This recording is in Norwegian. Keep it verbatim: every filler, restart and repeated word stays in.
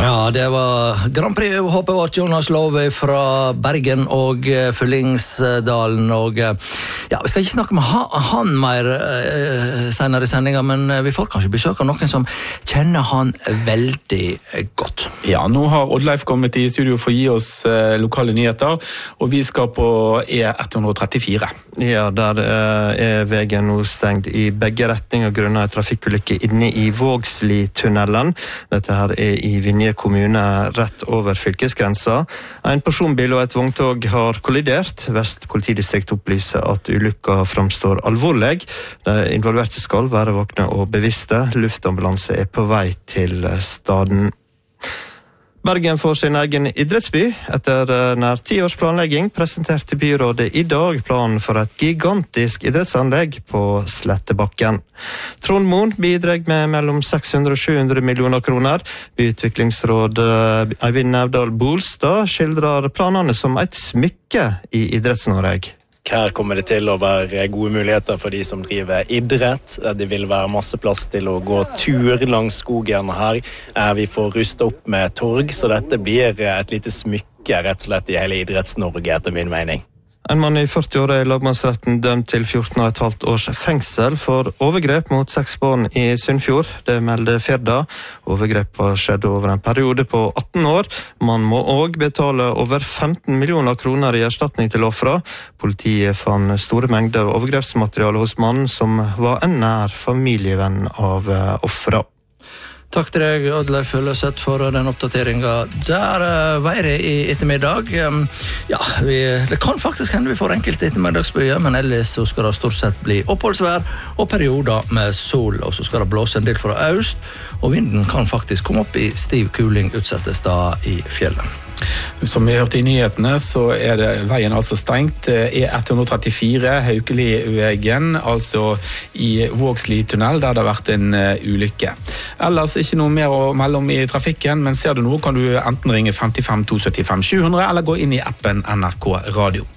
Ja, det var Grand Prix-håpet vårt, Jonas Love fra Bergen og Fyllingsdalen. Og ja, vi skal ikke snakke med han mer eh, senere i sendingen, men vi får kanskje besøk av noen som kjenner han veldig godt. Ja, nå har Oddleif kommet i studio for å gi oss eh, lokale nyheter, og vi skal på E ett trettifire. Ja, der eh, er veien nå stengt i begge retninger grunnet en trafikkulykke inne i Vågsli-tunnelen. Dette her er i Vinje kommune rett over fylkesgrensa. En personbil og et vogntog har kollidert. Vest politidistrikt opplyser at ulykka framstår alvorlig. De involverte skal være våkne og bevisste. Luftambulanse er på vei til staden. Bergen får sin egen idrettsby. Etter nær ti års planlegging presenterte byrådet i dag planen for et gigantisk idrettsanlegg på Slettebakken. Trond Moen bidreg med mellom seks hundre og sju hundre millioner kroner. Byutviklingsråd Eivind Nævdal Bolstad skildrer planene som et smykke i Idretts-Norge. Her kommer det til å være gode muligheter for de som driver idrett. Det vil være masse plass til å gå tur langs skogen her. Vi får ruste opp med torg, så dette blir et lite smykke rett og slett i hele Idretts-Norge, etter min mening. En mann i førti år er i lagmannsretten dømt til fjorten og et halvt års fengsel for overgrep mot seks barn i Sunnfjord. Det melder Firda. Overgrepet skjedde over en periode på atten år. Man må også betale over femten millioner kroner i erstatning til offeret. Politiet fant store mengder overgrepsmateriale hos mannen, som var en nær familievenn av offeret. Takk til deg, Oddleif Løseth, for den oppdateringen. Der uh, været i ettermiddag. Um, ja, vi, det kan faktisk hende vi får enkelte ettermiddagsbyer, men ellers så skal det stort sett bli oppholdsvær og perioder med sol, og så skal det blåse en del fra øst, og vinden kan faktisk komme opp i stiv kuling utsettes da i fjellet. Som vi hørte i nyhetene, så er det veien altså stengt. E ett trettifire, Haukeli-vegen, altså i Vågsli-tunnel, der det har vært en uh, ulykke. Ellers ikke noe mer å melde om i trafikken, men ser du noe kan du enten ringe femtifem to syttifem sju hundre eller gå inn i appen N R K Radio.